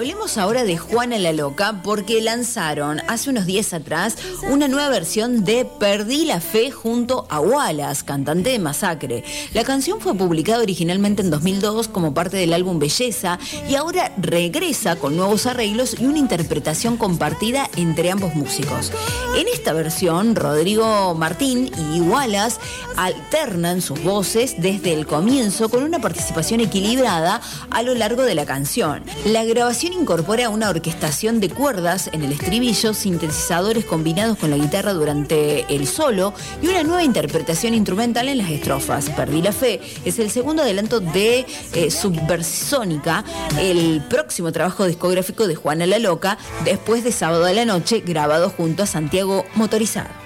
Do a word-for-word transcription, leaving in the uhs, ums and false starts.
Hablemos ahora de Juana la Loca, porque lanzaron hace unos días atrás una nueva versión de Perdí la Fe junto a Wallace, cantante de Masacre. La canción fue publicada originalmente en dos mil dos como parte del álbum Belleza y ahora regresa con nuevos arreglos y una interpretación compartida entre ambos músicos. En esta versión, Rodrigo Martín y Wallace alternan sus voces desde el comienzo con una participación equilibrada a lo largo de la canción. La grabación incorpora una orquestación de cuerdas en el estribillo, sintetizadores combinados con la guitarra durante el solo y una nueva interpretación instrumental en las estrofas. Perdí la Fe es el segundo adelanto de eh, Subversónica, el próximo trabajo discográfico de Juana la Loca, después de Sábado a la Noche, grabado junto a Santiago Motorizado.